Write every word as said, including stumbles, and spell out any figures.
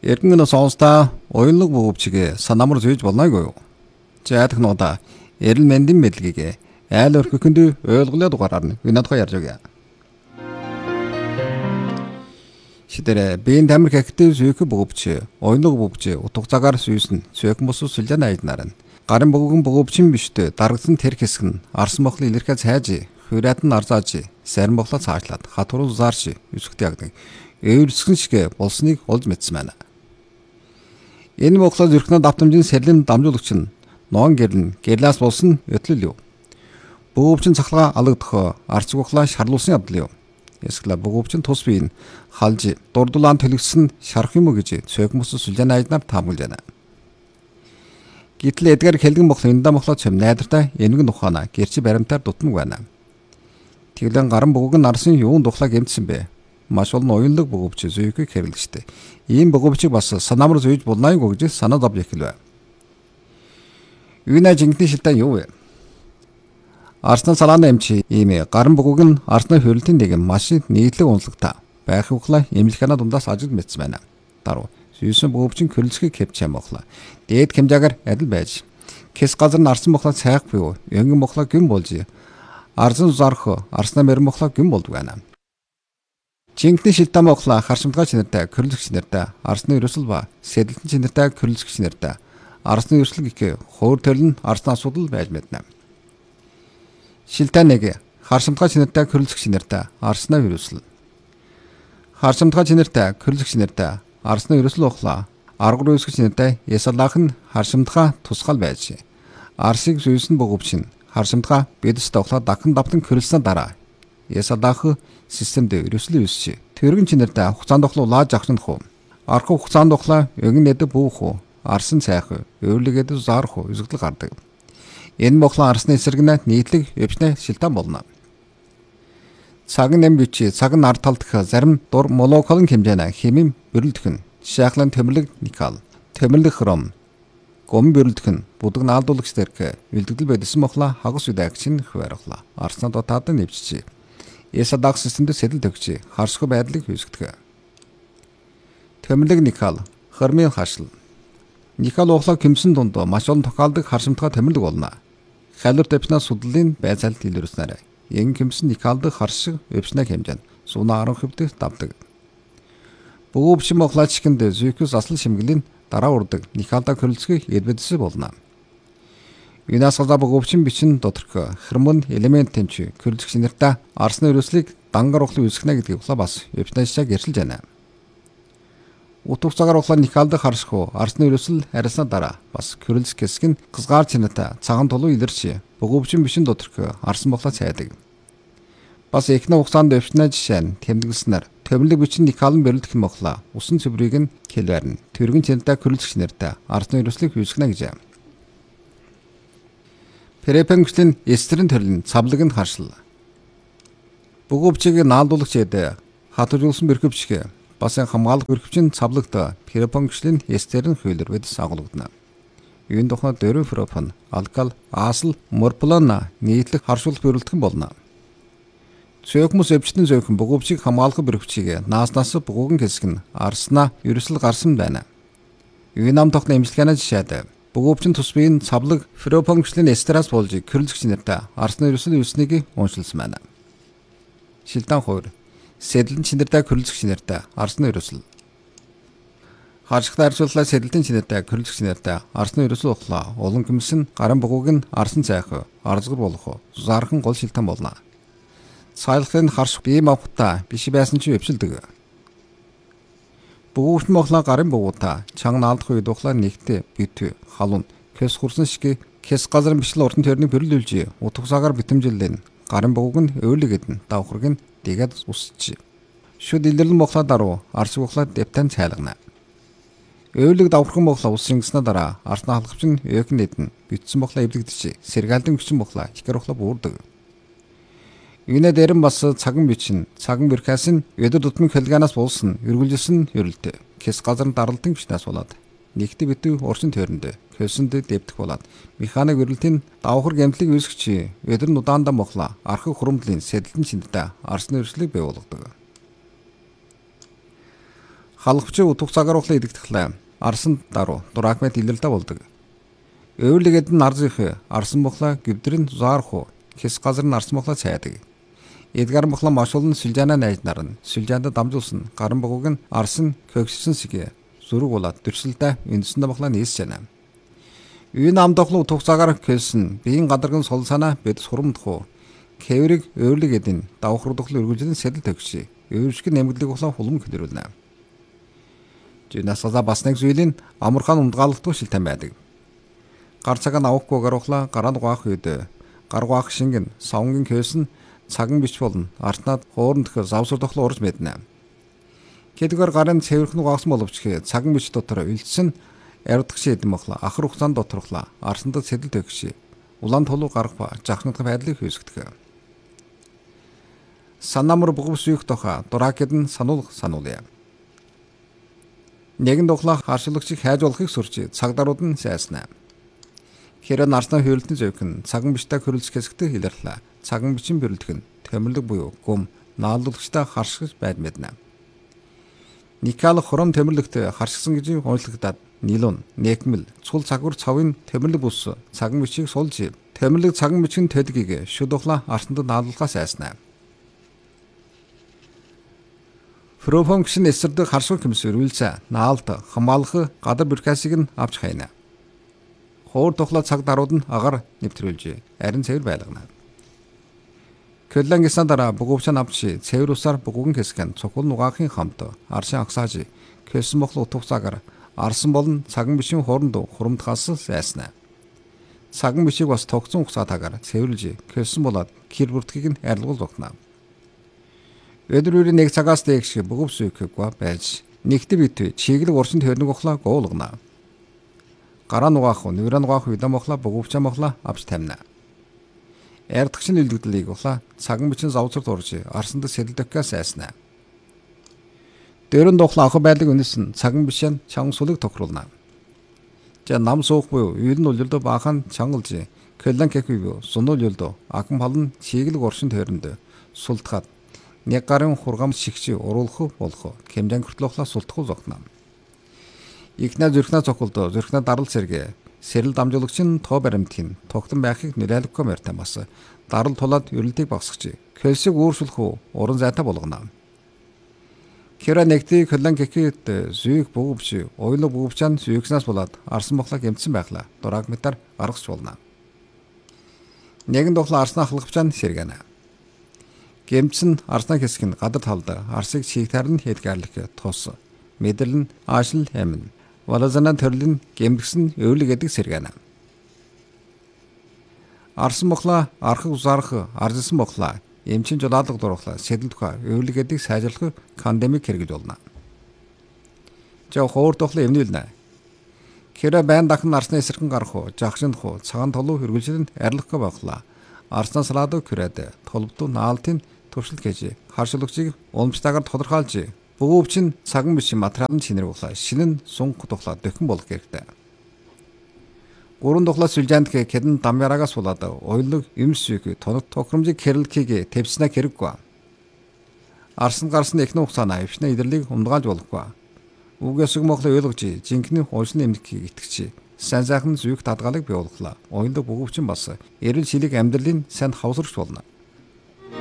Эргэн сонсдоо уянлаг бөгөвчгээ санамар зүйж болнойгүй юу? Жаадах нуудаа эрэл мэндийн мэдлэгийг айл өрхөнд ойлголоо дугаараар нь винадгаа ярьж өгье. Шидэрэ бийн тамир хэхтэй зүйх бөгөвч уянлаг бөгөвч утга цагаар сүйсэн зүйх мус сүлжээ найднаар нь гарын бөгөвгөн бөгөвчин биштэй дарагдсан тэр хэсэг нь арсан мохлын илэрхээ цайж хураад нь арзааж сарин мохлоо цаашлаад хатуруу заарч өсгөт ягдаг өвөрсгөн шиг болсныг олж мэдсэн байна. Энэ моглоо зүрхнээ давтамжийн сэрлийн дамжуулагч нь ноон гэрлэн гэрлээс болсон өтлөл юу. Бөгөвчин цахалгаа алагдах арц гухлаа шарлуулсан явдал юу. Эсвэл бөгөвчин тус бие нь халж дурдулаан төлөвсөн шарах юм уу гэж цөөх мөс сүлжээ найднаар таамаглаж байна. Гэтэл эдгээр хэлгэн моглоо энэ моглоо цөм найдартай эмгэн ухаана гэрчи баримтаар дутнаг байна. Тэглэн гарын бөгөг нь нарсан юун духлаа гэмтсэн бэ? Маш олон уянлаг бөгөвч зүйхийг хэрэглэжтэй. Ийм бөгөвчийг бас санамар зүйж болнойгүй гэж санаад авч эхэлвэ. Юуна жинхэнэ шилтэн юу вэ? Арсна салааны эмчи ийм гарын бөгөг нь арсны хөрөлтийн нэг маш нийтлэг унслагтай байх ухлаа эмнэлхэнэ дундаас ажил мэдсэн байна. Даруу зүйсэн бөгөвчин хөрөлцгийг хэвч ямохлаа. Дээд хэмжээгээр адил байж кэс газар нь арсан мохлоо цайх буюу янган мохлоо гүн болж арсан зарх арсна мэр мохлоо гүн болдог байна. Жинхэнэ шилтэн моглоо харшимтгай чинэртэй хөрлөгч нэртэй арсны ерөөсөл ба сэдэлтэн чинэртэй хөрлөгч нэртэй арсны ерөөсөл гэх хуур төрөл нь арсны асуудал байж мэднэ. Шилтэн нэг харшимтгай чинэртэй хөрлөгч нэртэй арсны ерөөсөл. Харшимтгай чинэртэй хөрлөгч нэртэй арсны ерөөсөл ухлаа аргар үүсгэж нэртэй ясалаах нь харшимтгай тусгал байж арсыг зүйсэн бөгөвчин харшимтгай бидэс тоглоо дахин давтан хөрлсөн дараа ясалаах системд ерөөсөл үүсч тэрэгэн чинэртэй хугацаанд тухлуу лааж авахын хуу арх хугацаанд тухлаа эгэн нэдэ бүүх уу арсан цайх өвлөгээд заарх уу үзэгдэл гардаг. Энэ моглон арсны эсрэгнэ нийтлэг өвчнэ шилтэн болно. Цаг нэм бичи цаг нар талдах зарим дур молекулын хэмжээнэ химийн бэрэлдэх нь жишээхлэн төмөрлөг никал төмөрлөг хром гом бэрэлдэх нь будаг наалдуулагч дэрх үлдэгдэл байдсан моглоо хагас үдаагч нь хуваарлаа арснаа дотаад нэвчжээ. Ясадаг системд сэтэл төгч харсгүй байдлыг үүсгдэг. Төмөрлөг никал хормын хашил. Никал ухлаа кимсэн дунд маш олон тохиолдог харшимтгай төмөрлөг болно. Халуур дэвшнээ судлалын байцаалт илрүүлснээр эн кимсэн никалд харшиг өвчнэ хэмжээнд сууна аран хөвдөг давдаг. Бөгөвчин моглоочкинд зүйхс асал шимгэлийн дараа урдаг никалда хөрөлцгийг эдбэдсэн болно. Юнасгада бөгөвчин бичин доторх хормон элемент тэмч хөрөлцөх нэртэй арсны ерөөслийг дангар ухлын үүсгэнэ гэдгийг ухлаа бас өвчнэшээ гэршилж байна. Утга цагаар ухлаа никалд харших арсны ерөөсөл арилсна дараа бас хөрөлцөх хэсэг нь гызгаар чинэтэй цагаан тулуу илэрч бөгөвчин бичин доторх арсан моглоо цайдаг. Бас эхний хугацаанд өвчнэ жишээ нь тэмдэглэснээр төмөрлөг бичин никалын бэрэлдэх моглоо усан цэврийг нь хэлвэрнэ. Тэрэгэн чинэтэй хөрөлцөх нэртэй арсны ерөөслийг үүсгэнэ гэж юм. Перепенгчлийн эстрэн төрлийн цавлаг нь харшил. Бөгөвчийг наалдуулагч эд хатужуулсан бэрхөвчг бас хамгаалах бэрхөвчин цавлагт перепенгчлийн эстрэн хөөлөр ведс агуулгадна. Юунд тухай дөрөв пропон алкал асал морплана нийтлэг харшуулах бэрэлдэх болно. Цөөхмөс өвчтөн зөөхөн бөгөвчийг хамгаалах бэрхөвчийг нааснаас бөгөөгийн хэсэг нь арснаа ерөөсөл гарсан байна. Юунам тохны эмчилгээний жишээд бөгөвчин тус биеийн цавлаг феропонгчлийн эстерас болж хөрөлцөгч нэртэй арсны ерөөсөл үүснийг уншилсан байна. Шилтэн хуур сэдэлтэн чинэртэй хөрөлцөгч нэртэй арсны ерөөсөл. Харшигтай арчууллаа сэдэлтэн чинэртэй хөрөлцөгч нэртэй арсны ерөөсөл ухлаа улан гимсэн гарын бөгөөг нь арсан цайх арзгар болох зархан гол шилтэн болно. Цайлахын харших бие мавхтаа биш байсан ч өвчлөдөг. Бөгөвч моглоо гарын бөгөөта чанга наалдах үед ухлаа нэгтээ бит халуун кэс хурсан шиг кэс газар бичлэн уртан төрний бөрлөлж утга цагаар битэмжлэн гарын бөгөөг нь өөлөгэд нь давхрыг нь дэгээд усч. Шүд илэрлэн моглоо даруу арс ухлаа дэвтэн цайлгана. Өөлөг давхрхан моглоо ус шингэснэ дараа арсна халахч нь өөхн нэдэн битсэн моглоо эвлэгдэж сэргаалдан хүчин моглоо ихэр ухлаа буурдаг. Юунэ дээрэн бас цаган бичин цаган бэрхээс нь өдөр тутмын хэлганаас буулсан эргүүлжсэн хөрөлтөө кэс газар даралтын бичнээс болоод нэгтэ битүү урчин төрөнд хөлсөнд дэвдэх болоод механик өрөлтийн давхар гэмтлэг үүсгч өдөр нь удаандаа моглоо архаг хурамдлын сэдэлтэн чиндтэй арсны өршлийг бий болгодог. Халахвч утга цагаар ухлаа идэгдэхлээ. Арсан дару дуракмет илэрдэ болдог. Өвлөгөд нь арзих арсан бохла гүвдрэн заарху хэс газар нь арсан бохла цайдаг. Эдгар бохла машуулн сүлжаана найз нар нь сүлжаанда дамжуулсан гарын богог нь арсан көгссөн сэгэ зүрэг болоод дүрсэлдэ үндсэндэ бохла нийс чана. Үйн амдохлоо утга цагаар кэлсэн биеийн гадарган сол санаа бид сурамдху кэврэг өвлөгөдийн давхруудхлоо үргэлжлэн сэтэл төгши. Өвшиг нэмгэлэг бохла хулам хэлрүүлнэ. Жинасаа бас нэг зүйлийн амархан умдгаалгадгүй шилтэн байдаг. Гар цагаа авахгүй гарахлаа гараад гоох үед гаргаах шингэн савнгийн кэлсэн цаган бич болно. Артнаад хооронд дэх завсурдохлоо урж мэднэ. Кэдгээр гарын цэвэрхэн гоогсон боловч цаган бич дотор үлдсэн ярдагч эдэм бохла ахар хугацаанд доторхлаа. Арсандад сэтэл төгши. Улаан толуу гарах ба жахнах байдлыг хөөсгдөг. Санамар бугус үйх тоха дуракэд нь сануул сануулъя. Нэгэн дохлоо харшлагчийг хайж болохыг сурч цагдаарууд нь сайснаа. Хэрэг нарсны хөвөлтний зөвхөн цаган бичтэй хөрөлж хэсэгтэй хилэрлээ. Цаган бичин бөрлөг нь төмөрлөг буюу гүм наалуулагчтай харшгиж байд мэднэ. Никал хором төмөрлөгт харшгсан гэж онцлогдоод нилон, нэкмэл, цул цагвар цавын төмөрлөг бус цаган бичиг сулж төмөрлөг цаган бичин төдгийг шүдөхла артанд наалуулахаас айснаа. Фрофонкшн эсэрдэг харшгүй хэмсвэр үйлсэ наалт хамгаалах гадар бюрократик нь авч хайна. Хоор тухлаа цаг дарууд нь агаар нэвтрүүлж арин цэвэр байлгана. Көллэн гисэн дараа бугуувчан авчи цэвэр усаар бугууган хэсгэн цохол нугаахын хамт аршин агсааж кэлсэн бохлоо утгацаагаар арсан болон цаган бишийн хооронд хурамдхаас сайснаа. Цаган бишийг бас тогтсон хугацаатаагаар цэвэрлж кэлсэн болоод гэр бүртгийг нь арилгуул тогтноо. Өдөр үрийн нэг цагаас дээш бугуувс үйхэггүй байж нэгтэй битвэ чиглэг уршин төрнөг охлоо гуулгана. Гараа нугаах, нүрэн нугаах үдэн мохла бугуувчаа мохла авч тамина. Ярдагч нь илдэгдлийг ухла цаган бичин завцарт урж арсанд сэлдэхгээс айснаа. Дөрөн дохла ах байлыг өнөсөн цаган бишэн чанга сулыг тохируулна. За нам суух буюу үйдэн үлдэ баахан чангалж кэлэн кэхүй буюу сунул юлдо акм халн чиглэг уршин төрөнд султгаад нэг гарын хургам шигчи уруулах болох хэмжэн хүртлөхлөө султах зогтно. Игнэ зүрхнэ цоколдо зүрхнэ дарал сэргэ сэрэл дамжуулагч нь тоо баримтын тогтон байхыг нөлөөлөхгүй мөртамас дарал тулаад ерөлтийг багсгч кэлсийг өөрчлөх уран зайтай болгоно. Хэра нэгти кэлэн кэкэт зүйг бугувч ойлог бугувчан зүйгснаас болоод арсан бохлог эмтсэн байхлаа дурагметар гаргаж болно. Нэгэн дохлоо арснаа халахвчан сэргэнэ. Гэмтсэн арснаа хэсэг нь гадар талд арсыг чигтар нь хэдгэрлэх тус мэдэрлэн аашил хэмнэ. Валазана төрлийн гэмбгсэн өвлөг гэдэг сэргэнэ. Арсан бохла архаг узаарах арзсан бохла эмчин жолаадлага дурахла сэтэл тухай өвлөг гэдэг сайжруулах пандемик хэрэгж болно. Жоо хоор тухла эмнүүлнэ. Кэра байн дахин арсны эсэрхэн гарах уу жагшин хуу цагаан толуу хөргөлжлөнд арилгахгүй байхлаа. Арснаас ладо күрээд толбдуу наалтын туршилт гэж харшлагчийг уламжтайгаар тодорхойлж бугуувч нь цаган бишин материалын чинэр ухлаа шинэн сунг тухлаа дөхөн болох хэрэгтэй. Гурван тухлаа сүлжээнд хэдэн дамярагаас болоод ойлог юмс үйг тоног тохиромжийг хэрэлхийг тавьснаа хэрэггүй. Арсан гарсан эхнэ хугацаана өвчнө идэрлийг умдгаалж болохгүй. Үгээс мохлоо ойлгож жинхэнэ хуульсны эмнэлгийг итгэж сайн сайхан зүйх дадгалыг бий болголоо. Ойлог бугуувч нь бас эрэл шилэг амьдралын сайн хавсарч болно.